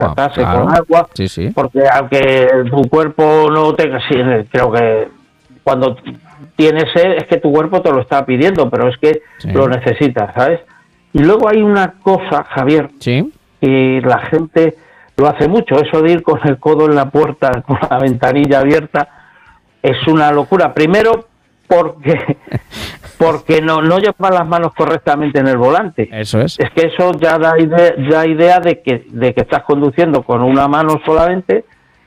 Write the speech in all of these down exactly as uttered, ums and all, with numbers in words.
tratarse claro. con agua, Sí, sí. porque aunque tu cuerpo no tenga, sí, creo que cuando tienes sed es que tu cuerpo te lo está pidiendo, pero es que Sí. lo necesitas, ¿sabes? Y luego hay una cosa, Javier, Sí. que la gente lo hace mucho, eso de ir con el codo en la puerta, con la ventanilla abierta, es una locura. Primero, porque porque no no llevan las manos correctamente en el volante. Eso es. Es que eso ya da idea, da idea de que de que estás conduciendo con una mano solamente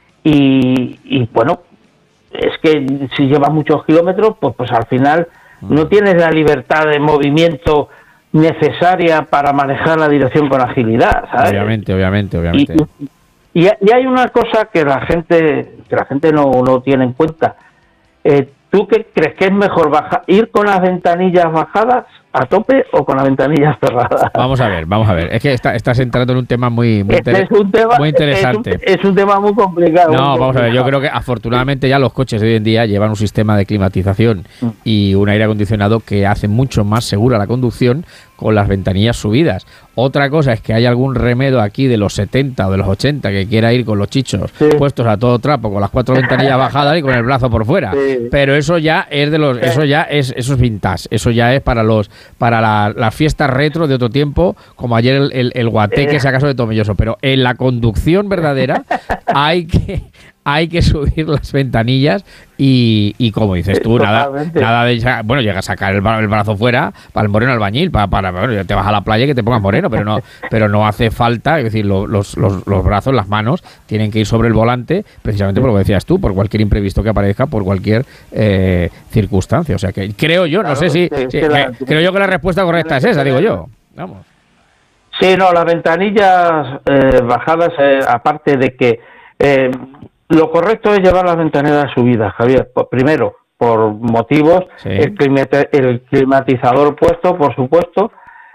y, y bueno, es que si llevas muchos kilómetros, pues pues al final no tienes la libertad de movimiento necesaria para manejar la dirección con agilidad, ¿sabes? Obviamente, obviamente, obviamente. Y, y, y hay una cosa que la gente que la gente no, no tiene en cuenta. Eh, ¿Tú qué crees que es mejor baja, ir con las ventanillas bajadas a tope o con las ventanillas cerradas? Vamos a ver, vamos a ver. Es que está, estás entrando en un tema muy, muy, Este inter- es un tema, muy interesante. Es un, es un tema muy complicado. No, muy vamos a ver, yo complicado. creo que afortunadamente ya los coches de hoy en día llevan un sistema de climatización y un aire acondicionado que hace mucho más segura la conducción con las ventanillas subidas. Otra cosa es que hay algún remedo aquí de los setenta o de los ochenta que quiera ir con los chichos Sí. puestos a todo trapo, con las cuatro ventanillas bajadas y con el brazo por fuera. Sí. Pero eso ya es de los, Sí. eso ya es, eso es vintage, eso ya es para los, para la- las fiestas retro de otro tiempo, como ayer el, el, el guateque, Eh. si acaso de Tomelloso. Pero en la conducción verdadera hay que hay que subir las ventanillas y, y como dices tú, nada, Totalmente. nada de sa- bueno, llega a sacar el, bra- el brazo fuera para el moreno albañil, para, para bueno, ya te vas a la playa y que te pongas moreno, pero no, pero no hace falta, es decir, lo- los, los, los brazos, las manos tienen que ir sobre el volante, precisamente por lo que decías tú, por cualquier imprevisto que aparezca, por cualquier eh, circunstancia. O sea que creo yo, no Claro, sé si, es que- es si- que la- que- creo yo que la respuesta correcta es esa, digo yo. Vamos. Sí, no, las ventanillas eh, bajadas, eh, aparte de que eh, lo correcto es llevar las ventanillas subidas, Javier. Por- primero, por motivos, Sí. el, climate- el climatizador puesto, por supuesto,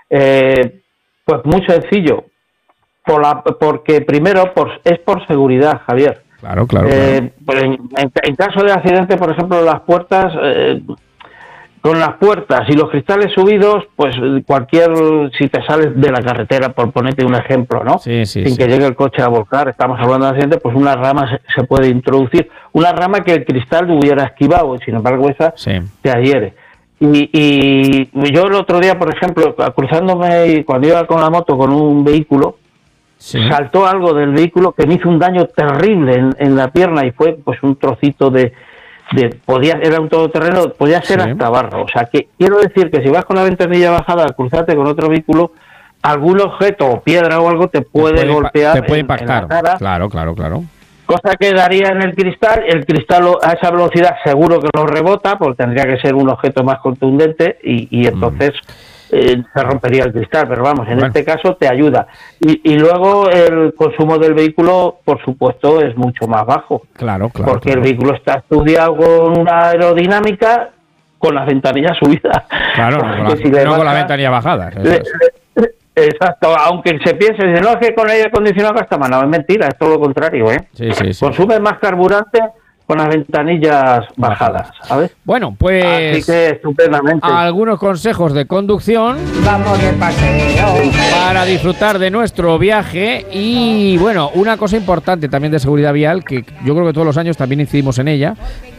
eh, pues muy sencillo, por la, porque primero por, es por seguridad, Javier. Claro, claro. Eh, claro. pues en, en- en caso de accidente, por ejemplo, las puertas, eh, con las puertas y los cristales subidos, pues cualquier, si te sales de la carretera, por ponerte un ejemplo, ¿no? Sí, sí, Sin sí. que llegue el coche a volcar, estamos hablando de accidente, pues una rama se, se puede introducir, una rama que el cristal hubiera esquivado, y sin embargo esa Sí. te adhiere. Y, y yo el otro día, por ejemplo, cruzándome y cuando iba con la moto con un vehículo, Sí. saltó algo del vehículo que me hizo un daño terrible en, en la pierna y fue pues un trocito de, de podía era un todoterreno, podía ser Sí. hasta barro. O sea que quiero decir que si vas con la ventanilla bajada a cruzarte con otro vehículo, algún objeto o piedra o algo te puede, Te puede impa- golpear te puede en- en la impactar. cara, Claro, claro, claro. cosa que daría en el cristal. El cristal lo- a esa velocidad seguro que lo rebota, porque tendría que ser un objeto más contundente y, y entonces eh, se rompería el cristal, pero vamos, en Bueno. este caso te ayuda. Y, y luego el consumo del vehículo, por supuesto, es mucho más bajo, Claro, claro. porque claro. el vehículo está estudiado con una aerodinámica con las ventanillas subidas. Claro, no con la, Que si le no con la bajas- ventanilla bajada. eso le- es. le- Exacto, aunque se piense, dice, no, es que con aire acondicionado gasta más, no, es mentira, es todo lo contrario, ¿eh? Sí, sí, sí. Consume más carburante con las ventanillas bajadas, ¿sabes? Bueno, pues Así que estupendamente. algunos consejos de conducción Vamos de paseo. para disfrutar de nuestro viaje y bueno, una cosa importante también de seguridad vial que yo creo que todos los años también incidimos en ella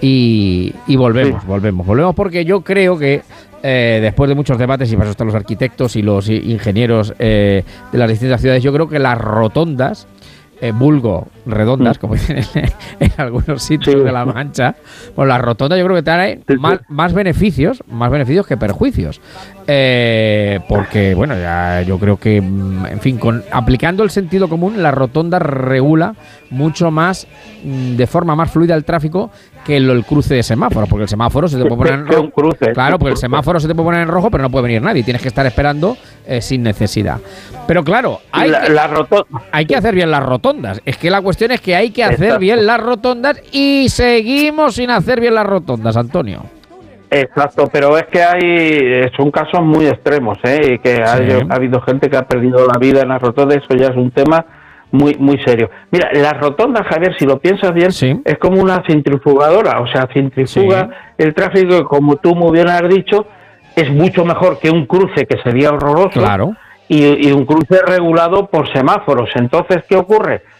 y, y volvemos, Sí. volvemos, volvemos porque yo creo que eh, después de muchos debates y para eso están los arquitectos y los i- ingenieros eh, de las distintas ciudades, yo creo que las rotondas eh, vulgo redondas, como dicen en, en algunos sitios Sí. de La Mancha, pues las rotondas yo creo que traen Sí, sí. más, más beneficios, más beneficios que perjuicios. Eh, porque, bueno, ya yo creo que, mm, en fin, con aplicando el sentido común, la rotonda regula mucho más, mm, de forma más fluida el tráfico que el, el cruce de semáforos, porque el semáforo se te puede poner en Que un rojo. cruce. Claro, porque el semáforo se te puede poner en rojo, pero no puede venir nadie, tienes que estar esperando eh, sin necesidad. Pero claro, hay la, que- la rotonda. hay que hacer bien las rotondas. Es que la cuestión es que hay que hacer Exacto. bien las rotondas y seguimos sin hacer bien las rotondas, Antonio. Exacto, pero es que hay, son casos muy extremos, ¿eh? Y que ha, Sí. ha habido gente que ha perdido la vida en las rotondas, eso ya es un tema muy muy serio. Mira, las rotondas, Javier, si lo piensas bien, Sí. es como una centrifugadora, o sea, centrifuga Sí. el tráfico, como tú muy bien has dicho, es mucho mejor que un cruce que sería horroroso. Claro. y, y un cruce regulado por semáforos. Entonces, ¿qué ocurre?